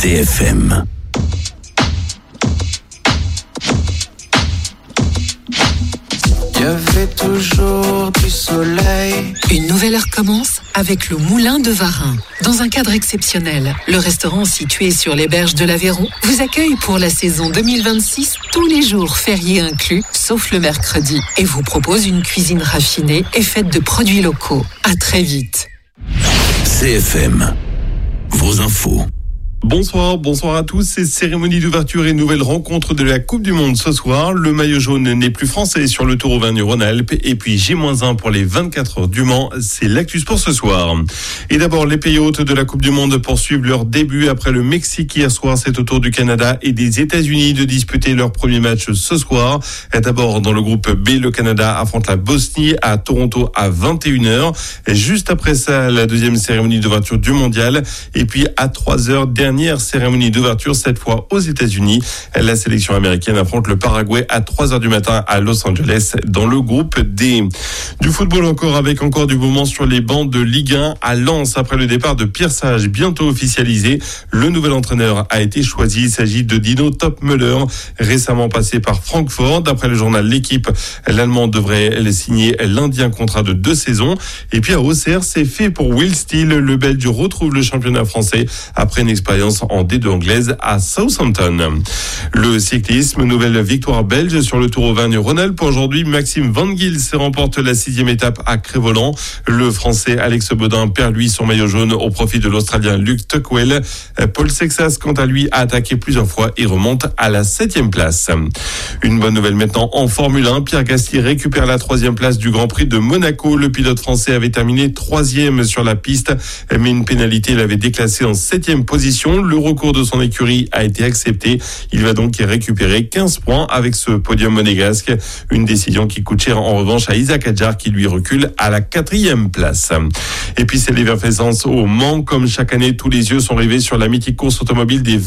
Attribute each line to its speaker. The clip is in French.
Speaker 1: CFM.
Speaker 2: Il y avait toujours du soleil.
Speaker 3: Une nouvelle heure commence avec le Moulin de Varin. Dans un cadre exceptionnel, le restaurant situé sur les berges de l'Aveyron vous accueille pour la saison 2026, tous les jours fériés inclus, sauf le mercredi, et vous propose une cuisine raffinée et faite de produits locaux. À très vite.
Speaker 1: CFM, vos infos.
Speaker 4: Bonsoir à tous. C'est cérémonie d'ouverture et nouvelle rencontre de la Coupe du Monde ce soir. Le maillot jaune n'est plus français sur le Tour Auvergne-Rhône-Alpes. Et puis J-1 pour les 24 heures du Mans. C'est l'actu sport ce soir. Et d'abord, les pays hôtes de la Coupe du Monde poursuivent leur début après le Mexique hier soir. C'est au tour du Canada et des États-Unis de disputer leur premier match ce soir. Et d'abord, dans le groupe B, le Canada affronte la Bosnie à Toronto à 21h. Et juste après ça, la deuxième cérémonie d'ouverture du mondial. Et puis à 3h, dernière cérémonie d'ouverture, cette fois aux États-Unis. La sélection américaine affronte le Paraguay à 3h du matin à Los Angeles dans le groupe D. Du football avec encore du mouvement sur les bancs de Ligue 1 à Lens après le départ de Pierre Sage, bientôt officialisé. Le nouvel entraîneur a été choisi. Il s'agit de Dino Topmöller, récemment passé par Francfort. D'après le journal L'Équipe, l'Allemand devrait signer lundi un contrat de 2 saisons. Et puis à Auxerre, c'est fait pour Will Steele. Le Belge retrouve le championnat français après une expérience en D2 anglaise à Southampton. Le cyclisme, nouvelle victoire belge sur le Tour Auvergne-Rhône-Alpes. Aujourd'hui, Maxime Van Gils remporte la 6e étape à Crest-Voland. Le Français Alex Baudin perd lui son maillot jaune au profit de l'Australien Luke Tuckwell. Paul Sexas, quant à lui, a attaqué plusieurs fois et remonte à la 7e place. Une bonne nouvelle maintenant en Formule 1. Pierre Gasly récupère la 3e place du Grand Prix de Monaco. Le pilote français avait terminé 3e sur la piste, mais une pénalité l'avait déclassé en 7e position. Le recours de son écurie a été accepté. Il va donc récupérer 15 points avec ce podium monégasque. Une décision qui coûte cher en revanche à Isaac Hadjar qui lui recule à la 4e place. Et puis c'est l'effervescence au Mans. Comme chaque année, tous les yeux sont rivés sur la mythique course automobile des